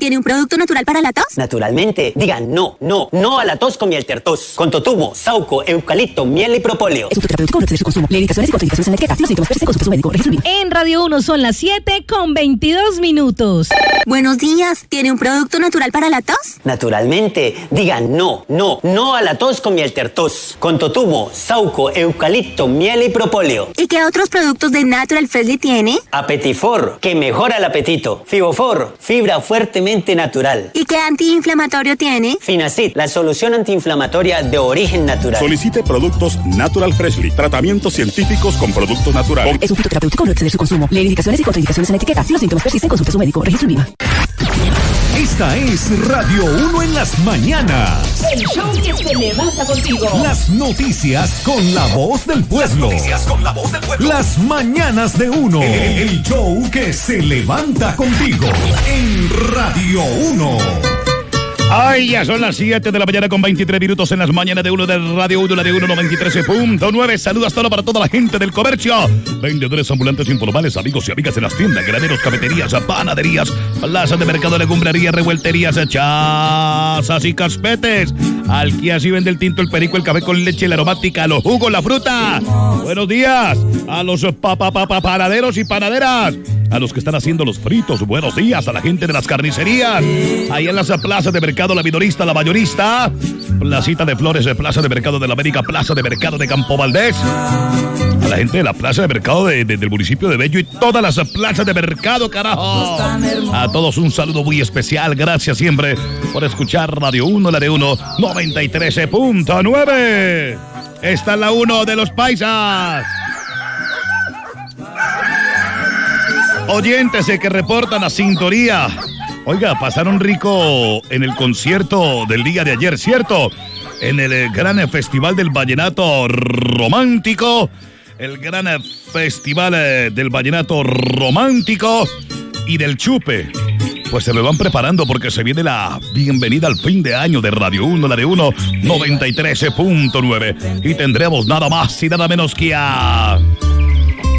¿Tiene un producto natural para la tos? Naturalmente. Digan no a la tos con miel tertos. Con totumo, sauco, eucalipto, miel y propóleo. Es un terapéutico, no excede su consumo. Lee indicaciones y contraindicaciones en la etiqueta. Si los síntomas persisten, consulte a su médico. Registro INVIMA. En Radio 1 son las 7:22. Buenos días. ¿Tiene un producto natural para la tos? Naturalmente. Digan no a la tos con miel tertos. Con totumo, sauco, eucalipto, miel y propóleo. ¿Y qué otros productos de Natural Freshly tiene? Apetifor, que mejora el apetito. Fibofor, fibra fuertemente natural. ¿Y qué antiinflamatorio tiene? Finacid, la solución antiinflamatoria de origen natural. Solicite productos Natural Freshly. Tratamientos científicos con productos naturales. Es un fitoterapéutico, no excede su consumo. Lee indicaciones y contraindicaciones en la etiqueta. Si los síntomas persisten, consulte a su médico. Registro INVIMA. Esta es Radio 1 en las mañanas. El show que se levanta contigo. Las noticias con la voz del pueblo. Las mañanas de 1. El show que se levanta contigo. En Radio 1. Ay, ya son las 7 de la mañana con 23 minutos en las mañanas de 1 de Radio 1, la de 1 93.9. Saludos para toda la gente del comercio. Vendedores ambulantes informales, amigos y amigas de las tiendas, graneros, cafeterías, panaderías, plazas de mercado, legumbrerías, revuelterías, chazas y caspetes. Al que así vende el tinto, el perico, el café con leche, la aromática, los jugos, la fruta. Buenos días a los panaderos y panaderas. A los que están haciendo los fritos, buenos días a la gente de las carnicerías. Ahí en las plazas de mercado, la minorista, la mayorista, Placita de Flores, Plaza de Mercado de la América, Plaza de Mercado de Campo Valdés. A la gente de la Plaza de Mercado del municipio de Bello y todas las plazas de mercado, carajo. A todos un saludo muy especial. Gracias siempre por escuchar Radio 1, la de 1, 93.9. Esta es la 1 de los paisas. Oyentes que reportan a sintonía. Oiga, pasaron rico en el concierto del día de ayer, ¿cierto? En el gran festival del vallenato romántico. El gran festival del vallenato romántico y del chupe. Pues se me van preparando porque se viene la bienvenida al fin de año de Radio 1, la de 1, 93.9. Y tendremos nada más y nada menos que a